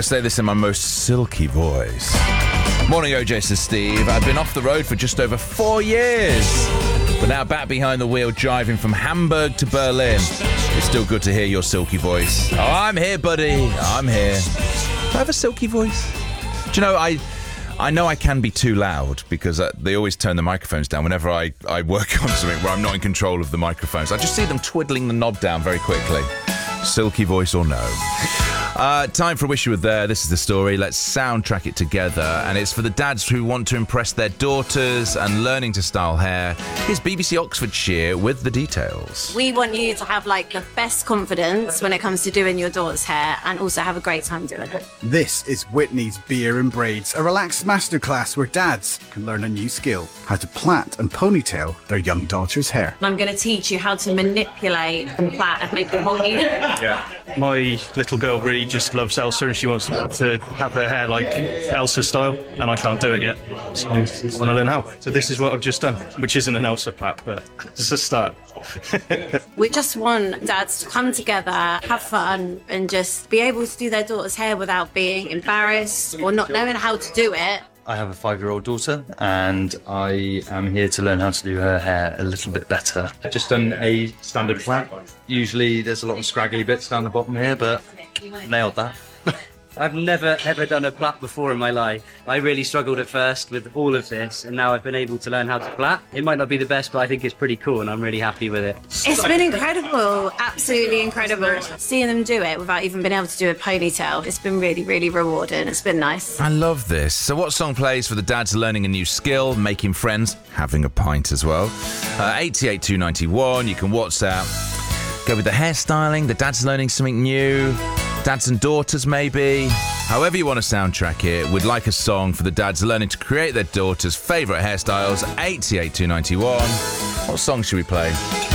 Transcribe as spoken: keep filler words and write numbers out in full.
say this in my most silky voice. Morning, O J, says Steve. I've been off the road for just over four years, but now back behind the wheel, driving from Hamburg to Berlin. It's still good to hear your silky voice. Oh, I'm here, buddy. I'm here. Do I have a silky voice? Do you know, I I know I can be too loud because uh, they always turn the microphones down whenever I, I work on something where I'm not in control of the microphones. I just see them twiddling the knob down very quickly. Silky voice or no. Uh, time for a Wish You Were There. This is the story. Let's soundtrack it together. And it's for the dads who want to impress their daughters and learning to style hair. Here's B B C Oxfordshire with the details. We want you to have like the best confidence when it comes to doing your daughter's hair and also have a great time doing it. This is Whitney's Beer and Braids, a relaxed masterclass where dads can learn a new skill, how to plait and ponytail their young daughter's hair. And I'm going to teach you how to manipulate and plait and make it honky. Yeah. My little girl really just loves Elsa and she wants to have her hair like Elsa style, and I can't do it yet. So I want to learn how. So this is what I've just done, which isn't an Elsa plait, but it's a start. We just want dads to come together, have fun, and just be able to do their daughter's hair without being embarrassed or not knowing how to do it. I have a five-year-old daughter and I am here to learn how to do her hair a little bit better. I've just done a standard plait. Usually there's a lot of scraggly bits down the bottom here, but nailed that. I've never ever done a plait before in my life. I really struggled at first with all of this, and now I've been able to learn how to plait. It might not be the best, but I think it's pretty cool and I'm really happy with it. It's been incredible, absolutely incredible. Seeing them do it without even being able to do a ponytail, it's been really, really rewarding. It's been nice. I love this. So what song plays for the dads learning a new skill, making friends, having a pint as well? Uh, eight eight two nine one, you can WhatsApp. Go with the hairstyling, the dads learning something new, dads and daughters maybe. However you want to soundtrack it, we'd like a song for the dads learning to create their daughters' favourite hairstyles. eight eight two nine one. What song should we play?